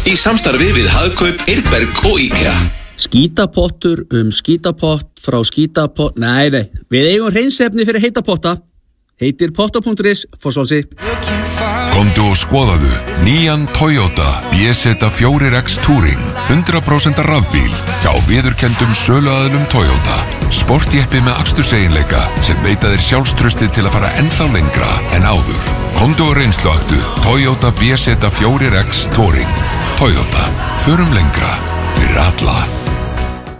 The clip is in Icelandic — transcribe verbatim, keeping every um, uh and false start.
í samstarfi við Hagkaup, Eirberg og IKEA. Skítapottur um skítapott frá skítapott... Nei, nei, við eigum hreinsefni fyrir heita potta. Heitir potta punktur is, Fossvolsi. Komdu og skoðaðu nýjan Toyota B Z fjögur X Touring hundrað prósent rafbíl hjá viðurkenndum söluaðilum Toyota. Sportjeppi með aksturseiginleika sem veita þér sjálfstraustið til að fara ennþá lengra en áður. Komdu og reynsluaktu Toyota B Z fjögur X Touring. Toyota, förum lengra fyrir alla.